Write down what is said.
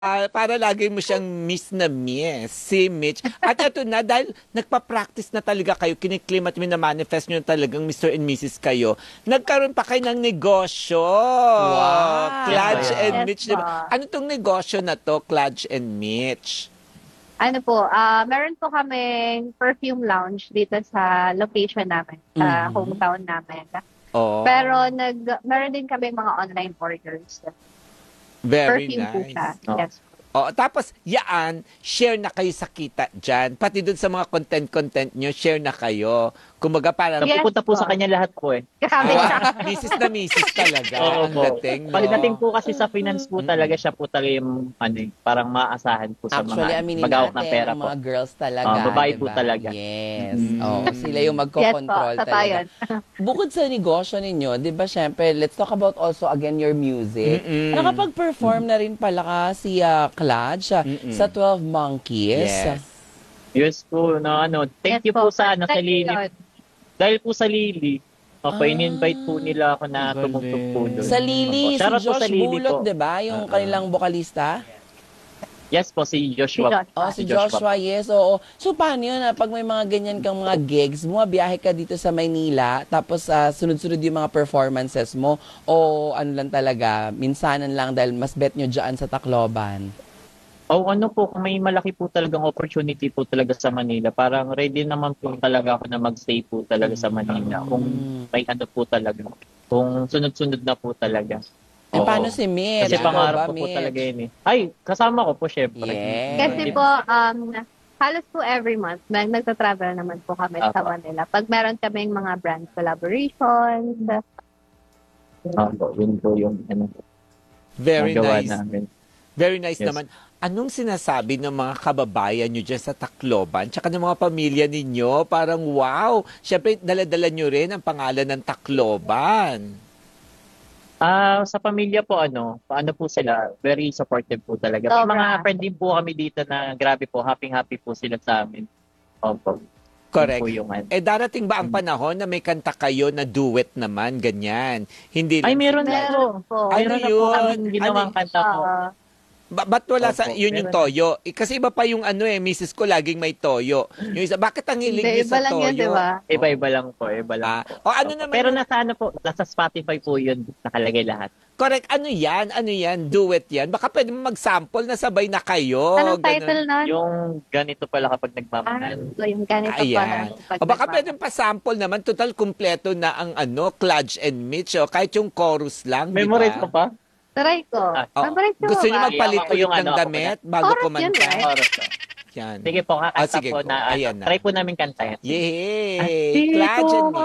para lagi mo siyang miss na miss, si Mitch. At ito na, dahil nagpa-practice na talaga kayo, kiniklaim at minamanifest nyo na talagang Mr. and Mrs. kayo, nagkaroon pa kayo ng negosyo. Wow! Kludge Yes, and yes, Mitch. po. Ano tong negosyo na to, Kludge and Mitch? Ano po, meron po kaming perfume lounge dito sa location namin, sa hometown namin. Oh, Pero meron din kami mga online orders. very Perfume po siya. nice. Oh. Yes. Oh, tapos, yaan, share na kayo sa kita dyan. Pati dun sa mga content nyo, share na kayo. Kumaga parang, Yes, Napupunta po po. sa kanya lahat po eh. Grabe siya. misis na misis talaga Oo ang po. dating. No? Pagdating po kasi sa finance po talaga siya po talaga yung parang maasahan po sa Actually, mga aminin mag-awak ng natin, pera ang po. mga girls talaga. Babae po diba? talaga. Yes. Sila yung Yes po, magko-control totoo talaga. yun. Bukod sa negosyo ninyo, di ba, syempre, let's talk about also again your music. Nakapag-perform na rin pala ka si Kludge sa 12 Monkeys. Yes. Yes po, thank Yes you po sa Thank Lily. you, Lord. Dahil po sa Lily, in-invite po nila ako na Galing. tumugtog po doon. Sa Lily, si Shoutout po Josh sa Lily Bulot, po. di ba? Yung kanilang vokalista. Yes po, si Joshua. Si Oh, si Joshua, yes, oo. So, paano yun? Pag may mga ganyan kang mga gigs, bumabiyahe ka dito sa Maynila, tapos sunod-sunod yung mga performances mo, o ano lang talaga, minsanan lang dahil mas bet nyo dyan sa Tacloban. Kung may malaki po talagang opportunity po talaga sa Manila, parang ready naman po talaga ako na magstay po talaga sa Manila. Kung may ano po talaga. Kung sunod-sunod na po talaga. Eh, Oo. paano si Mitch? Kasi Ikaw pangarap ba, ko po Mitch? talaga yun eh. Ay, kasama ko po syempre. Yes. Kasi po, halos po every month, nagta-travel naman po kami sa Manila. Pag meron kaming mga brand collaborations, Yun po yung Very nagawa nice. namin. Very nice Yes. naman. Anong sinasabi ng mga kababayan nyo dyan sa Tacloban? Tsaka ng mga pamilya ninyo? Parang wow! Siyempre, dala-dala nyo rin ang pangalan ng Tacloban. Sa pamilya po, paano po sila? Very supportive po talaga. May Sobra. mga friend din po kami dito na grabe po, happy po sila sa amin. Opo. Correct. Yun po yung Darating ba ang panahon na may kanta kayo na duet naman, ganyan? Hindi Ay, lang meron sila- na po. meron po. Ano Meron na po yun? kami ginawang kanta po. Ba't wala sa Opo, yun yung meron. toyo? Kasi iba pa yung misis ko laging may toyo. Yung isa, bakit ang hilig Hindi, niyo iba sa lang toyo? yun, di ba? Iba-iba lang po, iba lang po. O ano Opo. naman Pero yung- nasa Spotify po yun, nakalagay lahat. Correct, ano yan? Duet yan? Baka pwede mo mag-sample na sabay na kayo. Anong ganun. title nun? Yung ganito pala kapag nagmamahal. Yung ganito Ayan. pa. O baka pwede pa-sample naman, total kumpleto na ang Kludge and Mitch. O, kahit yung chorus lang, di ba? Memorize ko pa? Try ko. Oh. Memorize ko Gusto niyo ba? magpalit Ako yung ulit ng ako damit bago Oras yun, kumanta? right? Oras to. Yan. Sige po, kakanta sige po po. na. Ayan na. Try po namin kantahin. Yay! At dito Kludge and Mitch.